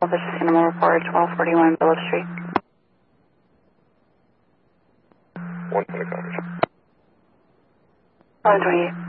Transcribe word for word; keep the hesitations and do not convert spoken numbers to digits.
Vicious Animal Report, twelve forty-one Village Street. one twenty coverage. one twenty-eight.